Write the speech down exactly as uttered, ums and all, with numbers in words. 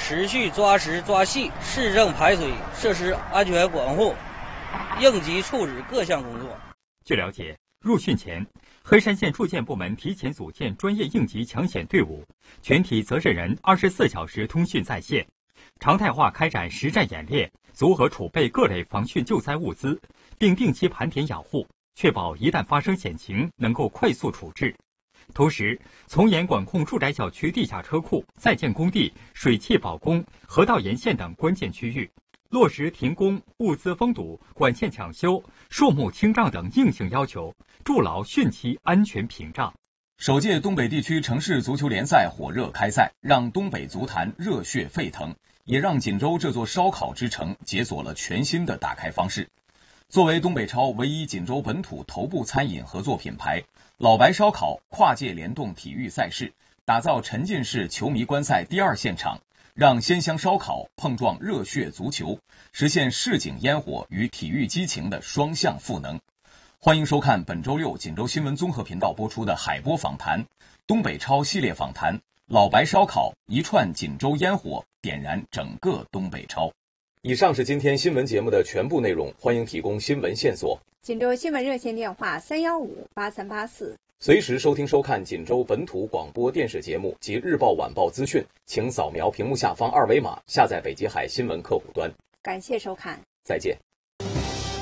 持续抓实抓细市政排水设施安全管护，应急处置各项工作。 据了解，入汛前，黑山县住建部门提前组建专业应急抢险队伍，全体责任人二十四小时通讯在线，常态化开展实战演练，组合储备各类防汛救灾物资，并定期盘点养护，确保一旦发生险情能够快速处置。同时，从严管控住宅小区地下车库、在建工地、水汽保供、河道沿线等关键区域，落实停工、物资封堵、管线抢修、树木清障等硬性要求，筑牢汛期安全屏障。 首届东北地区城市足球联赛火热开赛，让东北足坛热血沸腾，也让锦州这座烧烤之城解锁了全新的打开方式。作为东北超唯一锦州本土头部餐饮合作品牌，老白烧烤跨界联动体育赛事，打造沉浸式球迷观赛第二现场，让鲜香烧烤碰撞热血足球，实现市井烟火与体育激情的双向赋能。欢迎收看本周六锦州新闻综合频道播出的海波访谈，东北超系列访谈，老白烧烤一串锦州烟火，点燃整个东北超。以上是今天新闻节目的全部内容，欢迎提供新闻线索。 锦州新闻热线电话三幺五八三八四。 随时收听收看锦州本土广播电视节目及日报晚报资讯，请扫描屏幕下方二维码下载北极海新闻客户端。 感谢收看， 再见。